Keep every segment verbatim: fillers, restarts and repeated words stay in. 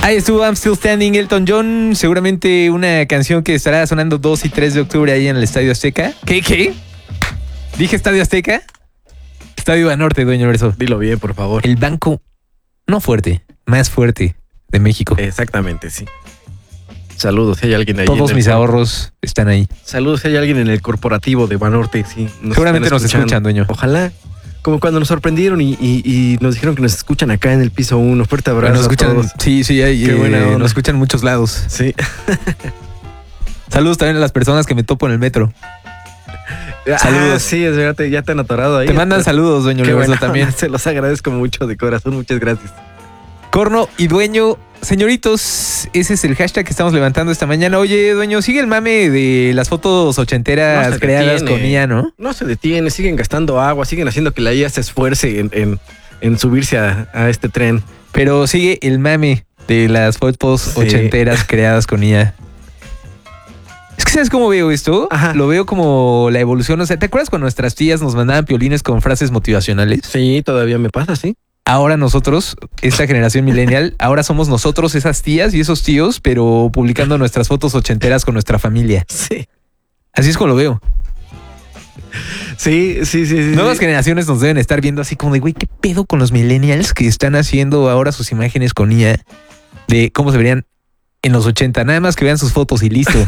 Ahí estuvo I'm Still Standing, Elton John. Seguramente una canción que estará sonando dos y tres de octubre ahí en el Estadio Azteca. ¿Qué? ¿Qué? ¿Dije Estadio Azteca? Estadio Banorte, Dueño Verso. Dilo bien, por favor. El banco no fuerte, más fuerte de México. Exactamente, sí. Saludos si hay alguien ahí. Todos mis ahorros están ahí. Saludos si hay alguien en el corporativo de Banorte, sí. Nos Seguramente nos escuchan, Dueño. Ojalá. Como cuando nos sorprendieron y, y, y nos dijeron que nos escuchan acá en el piso uno. Fuerte abrazo nos escuchan, a todos. Sí, sí, hay, Qué eh, buena onda. Nos escuchan en muchos lados. Sí. Saludos también a las personas que me topo en el metro. Saludos. Ah, sí, es verdad, ya te han atorado ahí. Te mandan saludos, Dueño Universo, también. Se los agradezco mucho de corazón, muchas gracias. Corno y Dueño, señoritos, ese es el hashtag que estamos levantando esta mañana. Oye, Dueño, sigue el mame de las fotos ochenteras no creadas detiene. con I A, ¿no? No se detiene, siguen gastando agua, siguen haciendo que la I A se esfuerce en, en, en subirse a, a este tren. Pero sigue el mame de las fotos sí. ochenteras creadas con I A. Es que ¿sabes cómo veo esto? Ajá. Lo veo como la evolución. O sea, ¿te acuerdas cuando nuestras tías nos mandaban piolines con frases motivacionales? Sí, todavía me pasa, sí. Ahora nosotros, esta generación millennial, ahora somos nosotros esas tías y esos tíos, pero publicando nuestras fotos ochenteras con nuestra familia. Sí. Así es como lo veo. Sí, sí, sí. sí Nuevas sí. generaciones nos deben estar viendo así como de, güey, ¿qué pedo con los millennials que están haciendo ahora sus imágenes con I A de cómo se verían en los ochenta? Nada más que vean sus fotos y listo.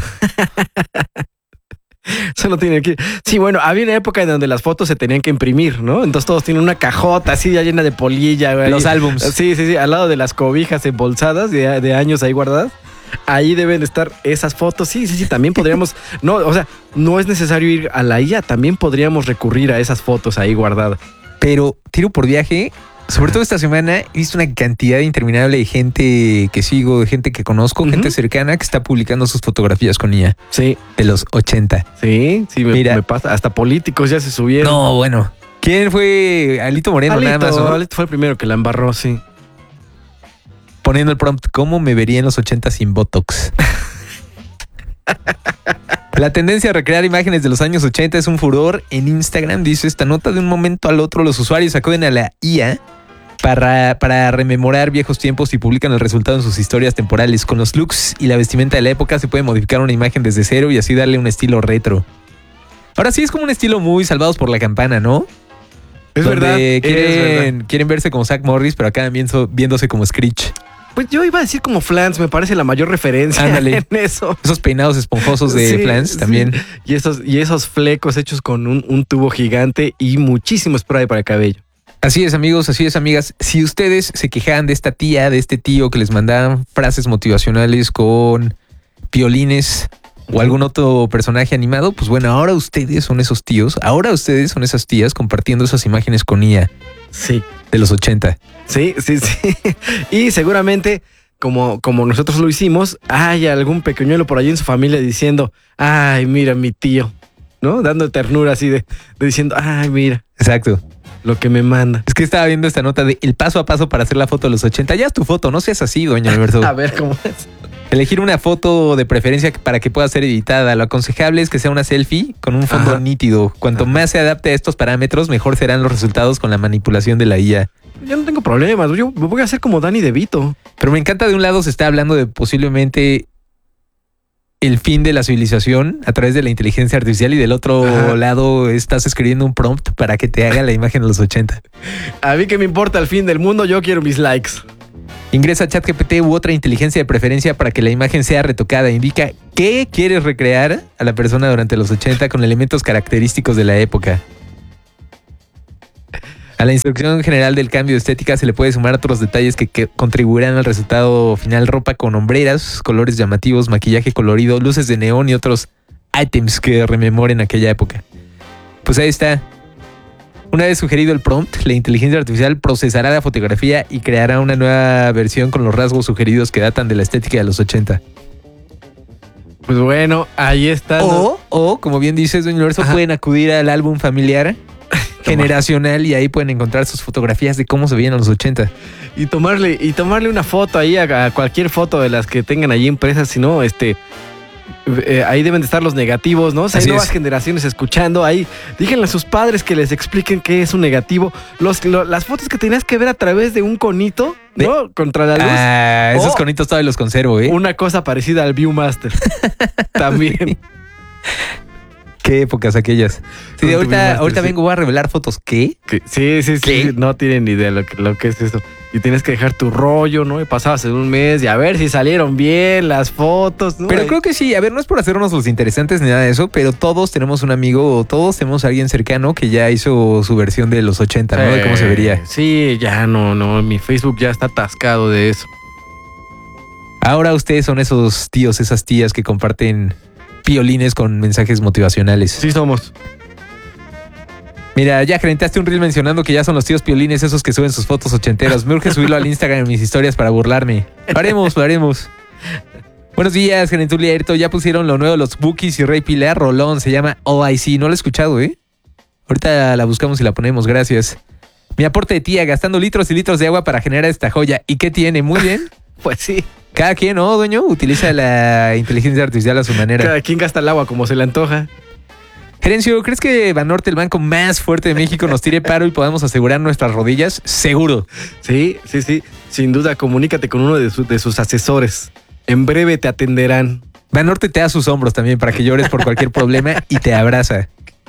Solo tienen que... Sí, bueno, había una época en donde las fotos se tenían que imprimir, ¿no? Entonces todos tienen una cajota así ya llena de polilla, güey. Los álbums. Sí, sí, sí, al lado de las cobijas embolsadas de, de años ahí guardadas. Ahí deben estar esas fotos. Sí, sí, sí, también podríamos... No, o sea, no es necesario ir a la I A, también podríamos recurrir a esas fotos ahí guardadas. Pero tiro por viaje... Sobre todo esta semana he visto una cantidad interminable de gente que sigo, de gente que conozco, uh-huh. gente cercana que está publicando sus fotografías con I A. Sí. De los ochenta. Sí, sí, me, Mira, me pasa. Hasta políticos ya se subieron. No, bueno. ¿Quién fue? Alito Moreno, Alito, nada más. ¿no? Alito fue el primero que la embarró, sí. Poniendo el prompt, ¿cómo me vería en los ochenta sin Botox? La tendencia a recrear imágenes de los años ochenta es un furor en Instagram, dice esta nota. De un momento al otro los usuarios acuden a la I A para, para rememorar viejos tiempos y publican el resultado en sus historias temporales. Con los looks y la vestimenta de la época se puede modificar una imagen desde cero y así darle un estilo retro. Ahora sí es como un estilo muy Salvados por la Campana, ¿no? Es Donde verdad, quieren, es verdad. Quieren verse como Zach Morris, pero acaban viendo, viéndose como Screech. Pues yo iba a decir como Flans, me parece la mayor referencia Ándale. en eso. Esos peinados esponjosos de Sí, Flans sí. también. Y esos, y esos flecos hechos con un, un tubo gigante y muchísimo spray para el cabello. Así es, amigos, así es, amigas. Si ustedes se quejaban de esta tía, de este tío que les mandaban frases motivacionales con piolines o algún otro personaje animado, pues bueno, ahora ustedes son esos tíos, ahora ustedes son esas tías compartiendo esas imágenes con I A. Sí. De los ochenta. Sí, sí, sí. Y seguramente, como, como nosotros lo hicimos, hay algún pequeñuelo por allí en su familia diciendo, ay, mira mi tío, ¿no? Dando ternura así de, de diciendo, ay, mira. Exacto. Lo que me manda. Es que estaba viendo esta nota de el paso a paso para hacer la foto de los ochenta. Ya es tu foto, no seas así, doña Alberto. A ver cómo es. Elegir una foto de preferencia para que pueda ser editada. Lo aconsejable es que sea una selfie con un fondo Ajá. nítido. Cuanto Ajá. más se adapte a estos parámetros, mejor serán los resultados con la manipulación de la I A. Yo no tengo problemas. Yo me voy a hacer como Danny DeVito. Pero me encanta, de un lado se está hablando de posiblemente el fin de la civilización a través de la inteligencia artificial y del otro Ajá. lado estás escribiendo un prompt para que te haga la imagen de los ochenta. A mí que me importa el fin del mundo, yo quiero mis likes. Ingresa a ChatGPT u otra inteligencia de preferencia para que la imagen sea retocada. Indica qué quieres recrear a la persona durante los ochenta con elementos característicos de la época. A la instrucción general del cambio de estética se le puede sumar otros detalles que, que contribuirán al resultado final: ropa con hombreras, colores llamativos, maquillaje colorido, luces de neón y otros ítems que rememoren aquella época. Pues ahí está. Una vez sugerido el prompt, la inteligencia artificial procesará la fotografía y creará una nueva versión con los rasgos sugeridos que datan de la estética de los ochenta. Pues bueno, ahí está. O, o como bien dices, Doña Universo, pueden acudir al álbum familiar generacional y ahí pueden encontrar sus fotografías de cómo se veían en los ochenta. Y tomarle, y tomarle una foto ahí a, a cualquier foto de las que tengan allí impresas, si no, este... eh, ahí deben de estar los negativos, ¿no? O sea, hay Así nuevas es. generaciones escuchando ahí. Díganle a sus padres que les expliquen qué es un negativo. Los, lo- las fotos que tenías que ver a través de un conito, ¿no? Contra la luz. Ah, esos O conitos todavía los conservo, ¿eh? Una cosa parecida al Viewmaster. También. Qué épocas aquellas. Sí, Con tu ahorita, Viewmaster, ahorita sí. vengo, voy a revelar fotos. ¿Qué? Que- sí, sí, sí. ¿Qué? No tienen ni idea lo que, lo que es eso. Y tienes que dejar tu rollo, ¿no? Y pasabas en un mes y a ver si salieron bien las fotos, ¿no? Pero Ahí- creo que sí, a ver, no es por hacernos los interesantes ni nada de eso, pero todos tenemos un amigo o todos tenemos a alguien cercano que ya hizo su versión de los ochenta, ¿no? De cómo se vería. Sí, ya no, no. Mi Facebook ya está atascado de eso. Ahora ustedes son esos tíos, esas tías que comparten piolines con mensajes motivacionales. Sí somos. Mira, ya gerentaste un reel mencionando que ya son los tíos piolines esos que suben sus fotos ochenteras. Me urge subirlo al Instagram en mis historias para burlarme. Lo haremos, lo haremos. Buenos días, Gerentulia Erto. Ya pusieron lo nuevo de los Bookies y Rey Pilar. Rolón, se llama All I See. No lo he escuchado, ¿eh? Ahorita la buscamos y la ponemos, gracias. Mi aporte de tía, gastando litros y litros de agua para generar esta joya. ¿Y qué tiene? Muy bien. Pues sí. Cada quien, ¿no, dueño? Utiliza la inteligencia artificial a su manera. Cada quien gasta el agua como se le antoja. Gerencio, ¿crees que Banorte, el banco más fuerte de México, nos tire paro y podamos asegurar nuestras rodillas? Seguro. Sí, sí, sí. Sin duda, comunícate con uno de, su- de sus asesores. En breve te atenderán. Banorte te da sus hombros también para que llores por cualquier problema y te abraza.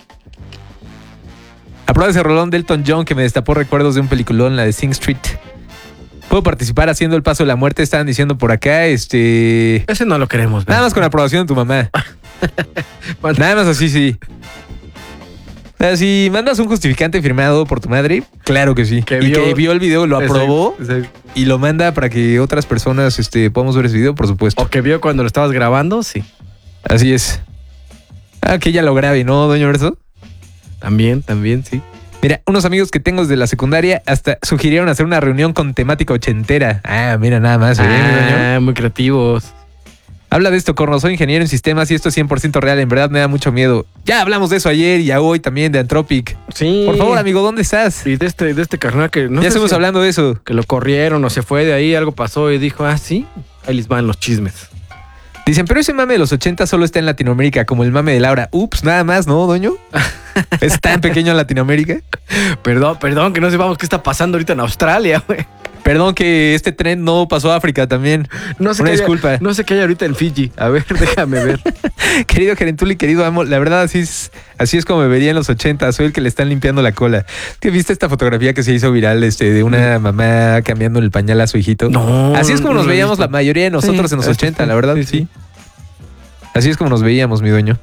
Aprueba ese rolón de Elton John que me destapó recuerdos de un peliculón, la de Sing Street. ¿Puedo participar haciendo el paso de la muerte? Estaban diciendo por acá, este... Ese no lo queremos. Nada más con la aprobación de tu mamá. Bueno. Nada más así, sí. O sea, si mandas un justificante firmado por tu madre, claro que sí. Que y vio- que vio el video, lo aprobó Exacto, exacto. y lo manda para que otras personas este, podamos ver ese video, por supuesto. O que vio cuando lo estabas grabando, sí. Así es. Ah, que ella lo grabe, ¿no, doña Verso? También, también, sí. Mira, unos amigos que tengo desde la secundaria hasta sugirieron hacer una reunión con temática ochentera. Ah, mira, nada más. ¿eh, doño? Ah, muy creativos. Habla de esto, Corno. Soy ingeniero en sistemas y esto es cien por ciento real. En verdad me da mucho miedo. Ya hablamos de eso ayer y hoy también de Anthropic. Sí. Por favor, amigo, ¿dónde estás? Y de este, de este carnal que no ya sé estuvimos si- hablando de eso. que lo corrieron o se fue de ahí, algo pasó y dijo, ah, sí, ahí les van los chismes. Dicen, pero ese mame de los ochenta solo está en Latinoamérica, como el mame de Laura. Ups, nada más, ¿no, doño? ¿Es tan pequeño en Latinoamérica? Perdón, perdón, que no sepamos qué está pasando ahorita en Australia, güey. Perdón que este tren no pasó a África también. No sé Una qué hay- disculpa. no sé qué hay ahorita en Fiji. A ver, déjame ver. Querido Gerentuli, querido amo, la verdad así es, así es como me vería en los ochenta. Soy el que le están limpiando la cola. ¿Qué viste esta fotografía que se hizo viral este, de una mamá cambiando el pañal a su hijito? No. Así es como no nos lo he veíamos visto. la mayoría de nosotros Sí, en los sí, ochenta, sí, la verdad, sí, sí, sí. Así es como nos veíamos, mi dueño.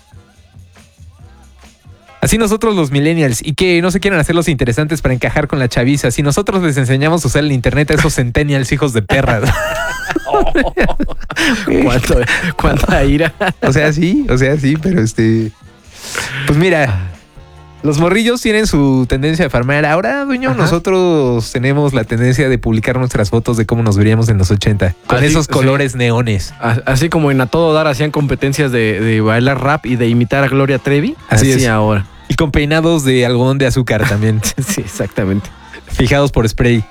Así nosotros los millennials y que no se quieran hacer los interesantes para encajar con la chaviza. Si nosotros les enseñamos a usar el internet a esos centennials hijos de perra. ¿Cuánto, cuánta ira? O sea, sí, o sea, sí, pero este... Pues mira, los morrillos tienen su tendencia de farmear. Ahora, dueño, Ajá. nosotros tenemos la tendencia de publicar nuestras fotos de cómo nos veríamos en los ochenta. Con Así, esos sí. colores neones. A- Así como en A Todo Dar hacían competencias de, de bailar rap y de imitar a Gloria Trevi. Así es. ahora. Y con peinados de algodón de azúcar también. Sí, exactamente. Fijados por spray.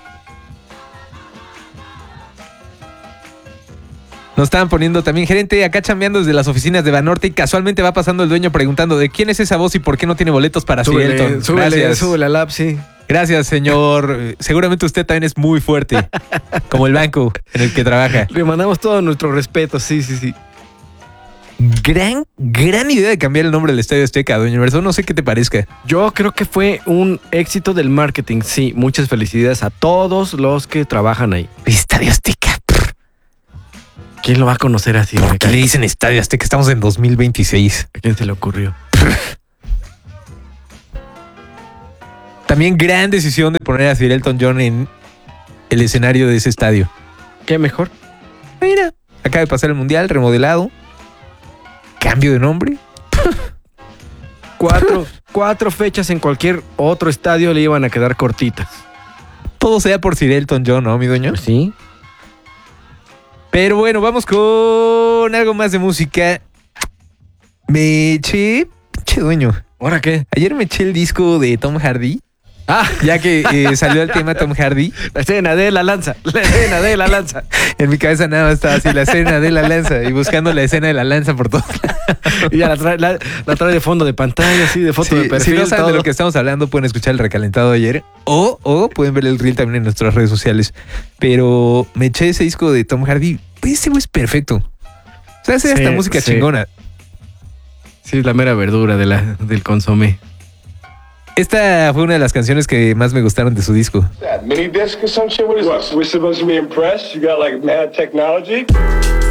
Nos estaban poniendo también gerente acá chambeando desde las oficinas de Banorte y casualmente va pasando el dueño preguntando de quién es esa voz y por qué no tiene boletos para Súbele, Cielton. súbele, Gracias. súbele al app, sí. Gracias, señor. Eh, Seguramente usted también es muy fuerte, como el banco en el que trabaja. Le mandamos todo nuestro respeto, sí, sí, sí. Gran, gran idea de cambiar el nombre del Estadio Azteca, doña Verso. No sé qué te parezca. Yo creo que fue un éxito del marketing, sí. Muchas felicidades a todos los que trabajan ahí. Estadio Azteca. ¿Quién lo va a conocer así? ¿Por güey? qué le dicen Estadio Azteca? Estamos en dos mil veintiséis. ¿A quién se le ocurrió? También gran decisión de poner a Sir Elton John en el escenario de ese estadio. ¿Qué mejor? Mira, acaba de pasar el Mundial, remodelado. Cambio de nombre. Cuatro, cuatro fechas en cualquier otro estadio le iban a quedar cortitas. Todo sea por Sir Elton John, ¿no, mi dueño? Sí. Pero bueno, vamos con algo más de música. Me eché... Pinche dueño. ¿Ahora qué? Ayer me eché el disco de Tom Hardy. Ah, Ya que eh, salió el tema Tom Hardy, la escena de la lanza, la escena de la lanza. en mi cabeza nada más estaba así, la escena de la lanza, y buscando la escena de la lanza por todos lados. Y ya la trae, la, la trae de fondo de pantalla, así, de foto Sí, de perfil. si no saben todo. de lo que estamos hablando, pueden escuchar el recalentado de ayer. O, o pueden ver el reel también en nuestras redes sociales. Pero me eché ese disco de Tom Hardy. Pues ese güey es perfecto. O sea, hace Sí, esta música sí. chingona. Sí, es la mera verdura de la, del consomé. Esta fue una de las canciones que más me gustaron de su disco. That mini disc or some shit? What is What, this? we're supposed to be impressed? You got like mad technology?